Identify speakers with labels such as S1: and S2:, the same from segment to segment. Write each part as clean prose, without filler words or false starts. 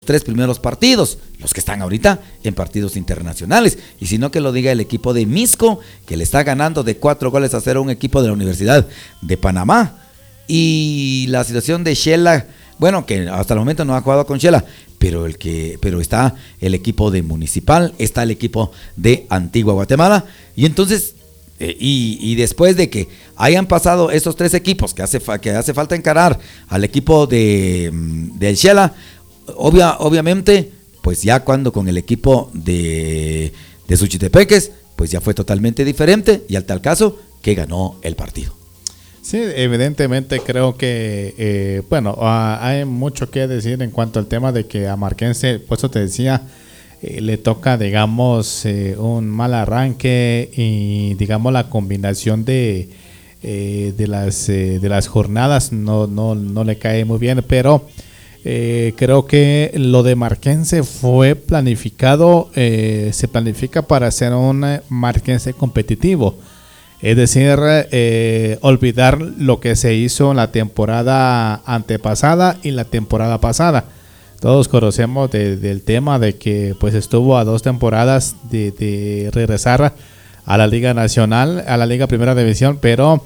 S1: 3 primeros partidos, los que están ahorita en partidos internacionales, y si no que lo diga el equipo de Misco, que le está ganando de 4-0 a un equipo de la Universidad de Panamá. Y la situación de Shela, bueno, que hasta el momento no ha jugado con Shela, pero está el equipo de Municipal, está el equipo de Antigua Guatemala, y entonces y después de que hayan pasado estos 3 equipos que hace falta encarar al equipo de Shela, obviamente, pues ya cuando con el equipo de Suchitepeques, pues ya fue totalmente diferente, y al tal caso que ganó el partido.
S2: Sí, evidentemente creo que, hay mucho que decir en cuanto al tema de que a Marquense, por eso te decía, le toca, digamos, un mal arranque y, digamos, la combinación de las jornadas no le cae muy bien, pero creo que lo de Marquense fue planificado, se planifica para ser un Marquense competitivo. Es decir, olvidar lo que se hizo en la temporada antepasada y la temporada pasada. Todos conocemos del tema de que pues estuvo a 2 temporadas de regresar a la Liga Nacional, a la Liga Primera División, pero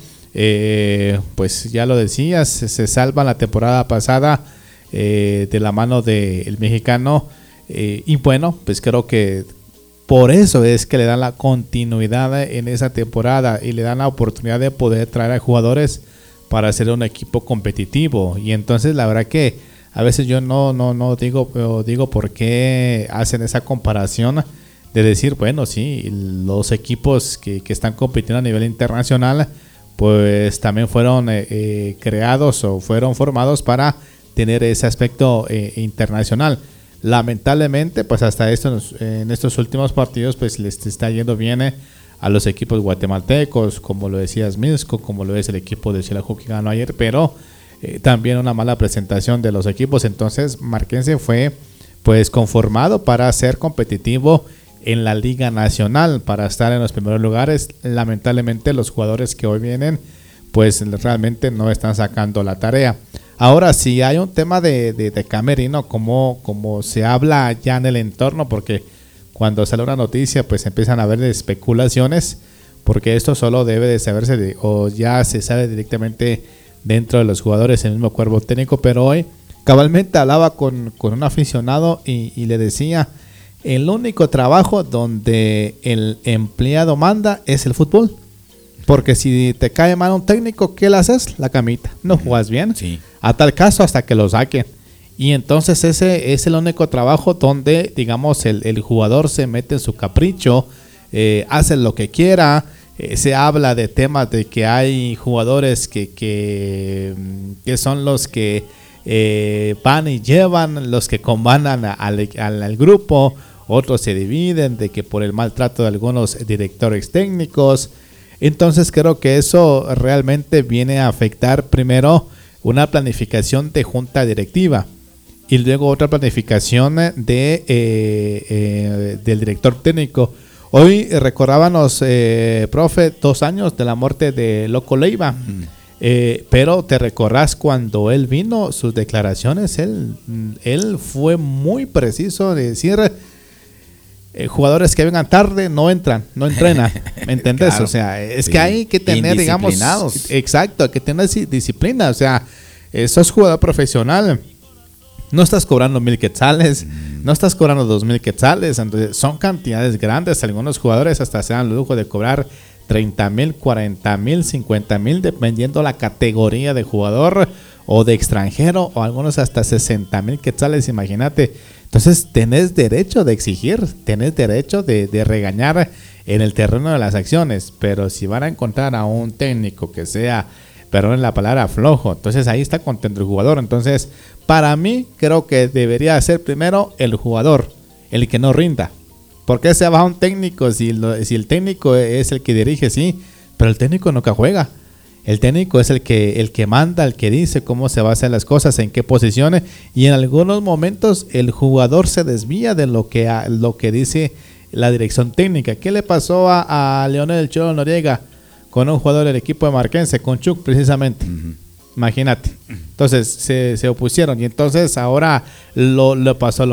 S2: pues ya lo decías, se salva la temporada pasada de la mano del mexicano, y bueno, pues creo que por eso es que le dan la continuidad en esa temporada y le dan la oportunidad de poder traer a jugadores para hacer un equipo competitivo. Y entonces la verdad que a veces yo no digo por qué hacen esa comparación de decir, bueno, sí, los equipos que están compitiendo a nivel internacional pues también fueron creados o fueron formados para tener ese aspecto internacional. Lamentablemente, pues hasta en estos últimos partidos pues les está yendo bien a los equipos guatemaltecos, como lo decías Misco, como lo es el equipo de Xelajú que ganó ayer, pero también una mala presentación de los equipos. Entonces Marquense fue pues conformado para ser competitivo en la Liga Nacional, para estar en los primeros lugares. Lamentablemente los jugadores que hoy vienen pues realmente no están sacando la tarea. Ahora sí hay un tema de camerino, como se habla ya en el entorno, porque cuando sale una noticia pues empiezan a haber especulaciones, porque esto solo debe de saberse o ya se sabe directamente dentro de los jugadores, el mismo cuerpo técnico. Pero hoy cabalmente hablaba con un aficionado y le decía, el único trabajo donde el empleado manda es el fútbol. Porque si te cae mal un técnico, ¿qué le haces? La camita. No juegas bien.
S1: Sí.
S2: A tal caso hasta que lo saquen. Y entonces ese es el único trabajo donde, digamos, el jugador se mete en su capricho, hace lo que quiera. Se habla de temas de que hay jugadores que son los que van y llevan, los que comandan al grupo. Otros se dividen, de que por el maltrato de algunos directores técnicos. Entonces creo que eso realmente viene a afectar primero una planificación de junta directiva y luego otra planificación del director técnico. Hoy recordábamos, profe, 2 años de la muerte de Loco Leiva, pero te recordás cuando él vino, sus declaraciones, él fue muy preciso de decir, jugadores que vengan tarde no entrenan, ¿me entendés? Claro, o sea, es que hay que tener, digamos, exacto, hay que tener disciplina. O sea, sos jugador profesional, no estás cobrando 1,000 quetzales, no estás cobrando 2,000 quetzales, entonces son cantidades grandes. Algunos jugadores hasta se dan el lujo de cobrar 30,000, 40,000, 50,000, dependiendo la categoría de jugador o de extranjero, o algunos hasta 60,000 quetzales, imagínate. Entonces tenés derecho de exigir, tenés derecho de regañar en el terreno de las acciones, pero si van a encontrar a un técnico que sea, perdón la palabra, flojo, entonces ahí está contento el jugador. Entonces para mí creo que debería ser primero el jugador, el que no rinda. ¿Por qué se va un técnico si el técnico es el que dirige? Sí, pero el técnico nunca juega. El técnico es el que manda, el que dice cómo se va a hacer las cosas, en qué posiciones, y en algunos momentos el jugador se desvía de lo que dice la dirección técnica. ¿Qué le pasó a Leonel El Cholo Noriega con un jugador del equipo de Marquense, con Chuck precisamente? Imagínate. Entonces se opusieron y entonces ahora lo pasó lo